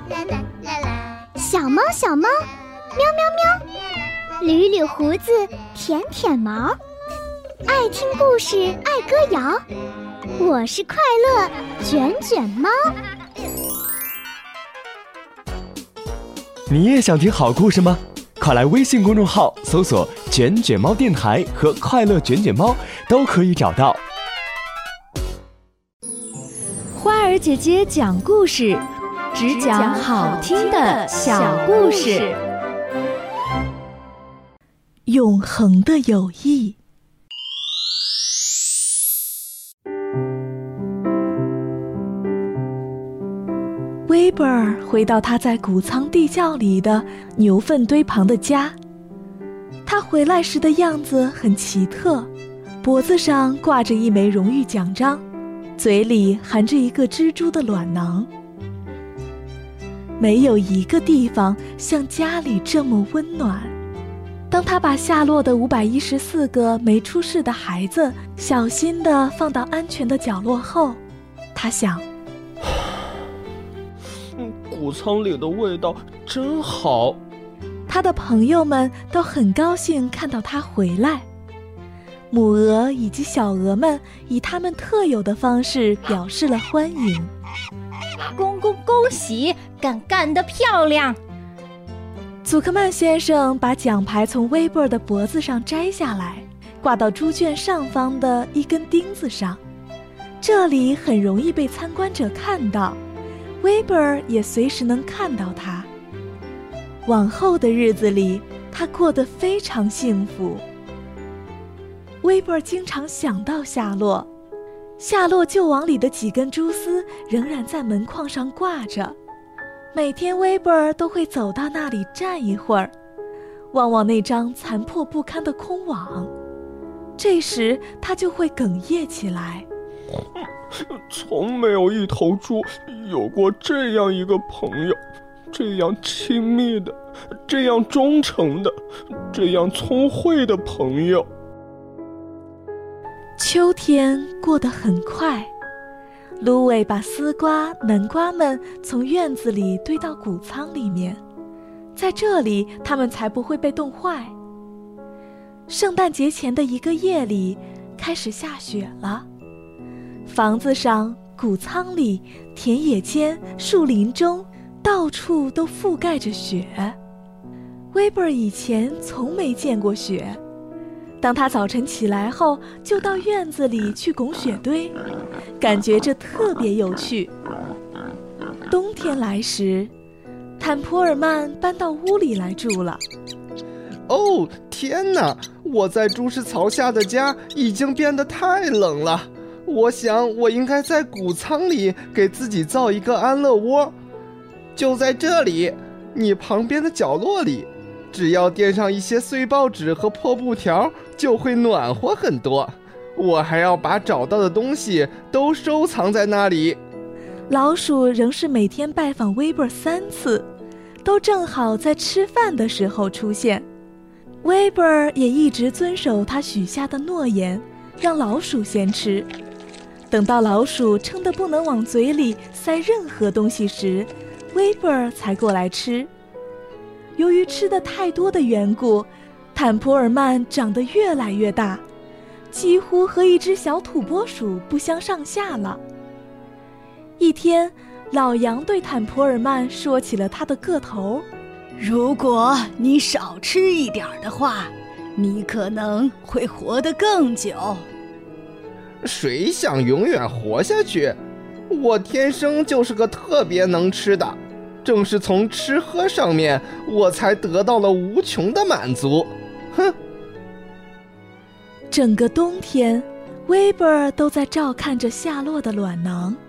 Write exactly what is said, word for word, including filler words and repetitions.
小猫小猫，喵喵喵，捋捋胡子，舔舔毛，爱听故事，爱歌谣。我是快乐卷卷猫。 你也想听好故事吗？快来微信公众号搜索卷卷猫电台和快乐卷卷猫，都可以找到。 花儿姐姐讲故事，只讲好听的小故事。 永恒的友谊。威伯尔回到他在谷仓地窖里的牛粪堆旁的家。他回来时的样子很奇特，脖子上挂着一枚荣誉奖章，嘴里含着一个蜘蛛的卵囊。没有一个地方像家里这么温暖。当他把下落的五百一十四个没出世的孩子小心地放到安全的角落后，他想， 谷仓里的味道真好。 他的朋友们都很高兴看到他回来。母鹅以及小鹅们以他们特有的方式表示了欢迎。 恭恭恭喜，干干得漂亮！ 祖克曼先生把奖牌从威伯尔的脖子上摘下来，挂到猪圈上方的一根钉子上，这里很容易被参观者看到，威伯尔也随时能看到他。往后的日子里，他过得非常幸福。威伯尔经常想到夏洛，夏洛旧网里的几根蛛丝仍然在门框上挂着。每天威伯尔都会走到那里站一会儿，望望那张残破不堪的空网。这时他就会哽咽起来。 从没有一头猪有过这样一个朋友，这样亲密的，这样忠诚的，这样聪慧的朋友。 秋天过得很快，芦苇把丝瓜、南瓜们从院子里堆到谷仓里面，在这里它们才不会被冻坏。圣诞节前的一个夜里，开始下雪了。房子上、谷仓里、田野间、树林中，到处都覆盖着雪。威伯尔以前从没见过雪。当他早晨起来后，就到院子里去拱雪堆，感觉这特别有趣。冬天来时，坦普尔曼搬到屋里来住了。 哦，天哪！我在猪食槽下的家已经变得太冷了。我想我应该在谷仓里给自己造一个安乐窝。就在这里，你旁边的角落里。只要垫上一些碎报纸和破布条，就会暖和很多。我还要把找到的东西都收藏在那里。 老鼠仍是每天拜访威伯尔三次，都正好在吃饭的时候出现。威伯尔也一直遵守他许下的诺言，让老鼠先吃。等到老鼠撑得不能往嘴里塞任何东西时，威伯尔才过来吃。由于吃的太多的缘故，坦普尔曼长得越来越大，几乎和一只小土拨鼠不相上下了。一天，老杨对坦普尔曼说起了他的个头。 如果你少吃一点的话，你可能会活得更久。 谁想永远活下去？我天生就是个特别能吃的。正是从吃喝上面，我才得到了无穷的满足。哼！ 整个冬天，威伯尔都在照看着夏洛的卵囊。